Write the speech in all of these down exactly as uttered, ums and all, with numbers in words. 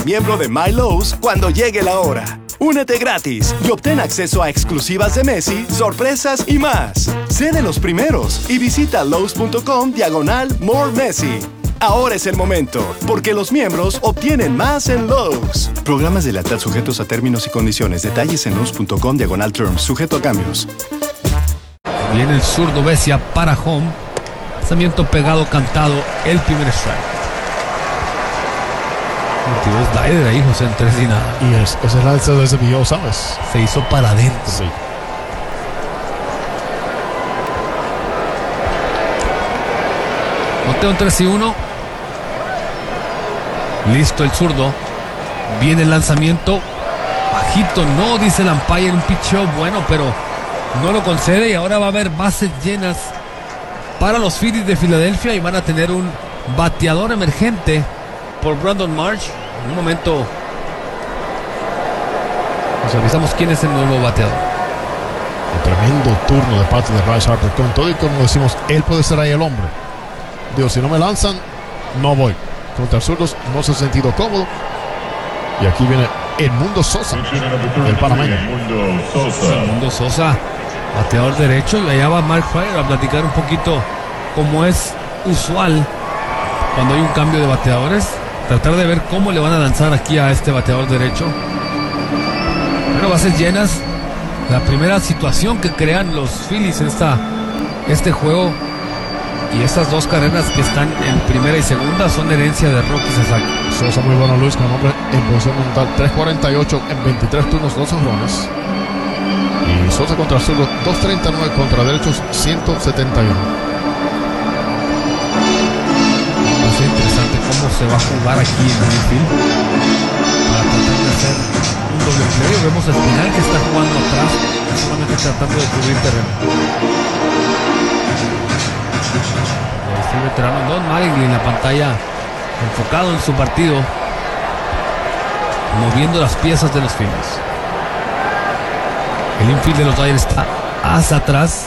miembro de My Lowe's cuando llegue la hora. Únete gratis y obtén acceso a exclusivas de Messi, sorpresas y más. Sé de los primeros y visita Lowe's.com diagonal More Messi. Ahora es el momento, porque los miembros obtienen más en Lowe's. Programas de lealtad sujetos a términos y condiciones. Detalles en Lowe's.com diagonal terms, sujeto a cambios. Viene el zurdo Vesia para home. Lanzamiento pegado, cantado, el primer strike. El slider ahí, José, en tres y nada. Y es, ese es el se desvió, ¿sabes? Se hizo para adentro. Sí. Conteo en tres y uno. Listo el zurdo. Viene el lanzamiento. Bajito, no, dice el umpire. Un picheo bueno, pero no lo concede. Y ahora va a haber bases llenas para los Phillies de Filadelfia. Y van a tener un bateador emergente por Brandon Marsh. En un momento nos avisamos quién es el nuevo bateador. Un tremendo turno de parte de Bryce Harper. Con todo y como decimos, él puede ser ahí el hombre. Digo, si no me lanzan, no voy. Contra zurdos no se ha sentido cómodo. Y aquí viene Edmundo Sosa, el panameño. Edmundo Sosa, bateador derecho. Y allá va Mark Fryer a platicar un poquito como es usual cuando hay un cambio de bateadores. Tratar de ver cómo le van a lanzar aquí a este bateador derecho. Bueno, bases llenas. La primera situación que crean los Phillies en esta, este juego. Y estas dos carreras que están en primera y segunda son herencia de Rocky Sasaki. Sosa muy bueno, Luis, con hombre en posición mental. tres cuarenta y ocho en veintitrés turnos, dos honrones. Y Sosa contra zurdo, dos treinta y nueve contra derechos, ciento setenta y uno. Va a ser interesante cómo se va a jugar aquí en el infield para tratar de hacer un doble play. Vemos a Espinal que está jugando atrás, solamente tratando de cubrir terreno. El veterano Don Mattingly en la pantalla, enfocado en su partido, moviendo las piezas de los Phillies. El infield de los Dodgers está hacia atrás.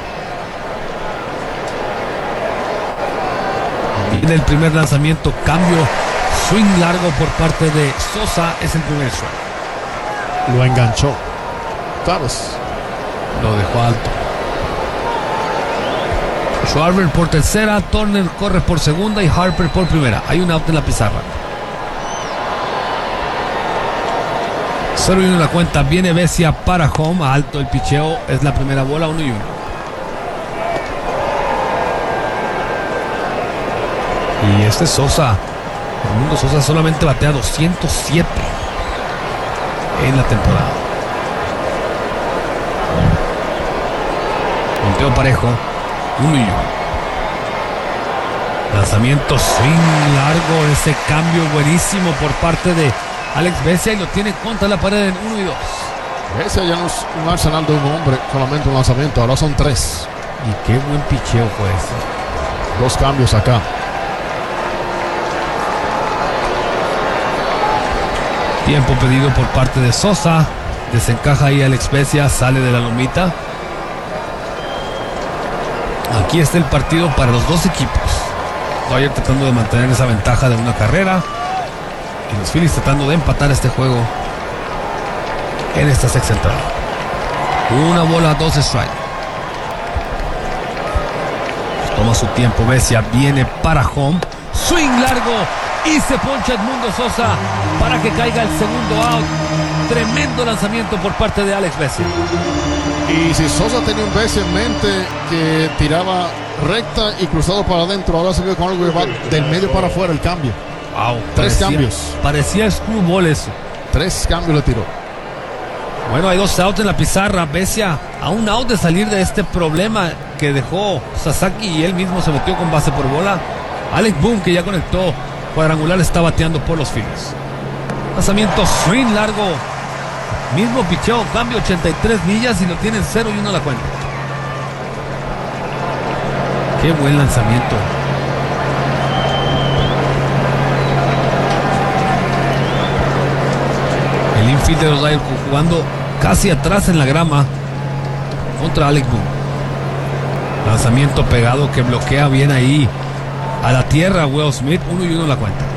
Viene el primer lanzamiento, cambio, swing largo por parte de Sosa, es el primer swing. Lo enganchó. ¿Sabes? Lo dejó alto. Schwarber por tercera, Turner corre por segunda y Harper por primera. Hay un out en la pizarra. cero y uno en la cuenta. Viene Vesia para home. Alto el picheo. Es la primera bola. uno y uno. Y este Sosa, Edmundo Sosa, solamente batea doscientos siete en la temporada. Conteo parejo. uno y uno. Lanzamiento swing largo. Ese cambio buenísimo por parte de Alex Vesia y lo tiene contra la pared en uno y dos. Vesia ya no es un arsenal de un hombre, solamente un lanzamiento. Ahora son tres. Y qué buen picheo fue ese. Dos cambios acá. Tiempo pedido por parte de Sosa. Desencaja ahí Alex Vesia. Sale de la lomita. Aquí está el partido para los dos equipos. Dodgers tratando de mantener esa ventaja de una carrera y los Phillies tratando de empatar este juego en esta sexta entrada. Una bola, dos strike. Toma su tiempo Vesia, viene para home. Swing largo y se poncha Edmundo Sosa para que caiga el segundo out. Tremendo lanzamiento por parte de Alex Vesia. Y si Sosa tenía un Vesia en mente que tiraba recta y cruzado para adentro, ahora se ve con algo que va del medio para afuera el cambio. Wow, tres parecía, cambios. Parecía screwball eso. Tres cambios le tiró. Bueno, hay dos outs en la pizarra. Vesia a un out de salir de este problema que dejó Sasaki y él mismo se metió con base por bola. Alec Boone, que ya conectó cuadrangular, está bateando por los Phillies. Lanzamiento swing largo. Mismo picheo, cambio, ochenta y tres millas y lo tienen cero y uno a la cuenta. Qué buen lanzamiento. El infield de los Dodgers jugando casi atrás en la grama contra Alec Boone. Lanzamiento pegado que bloquea bien ahí a la tierra Will Smith. Uno y uno a la cuenta.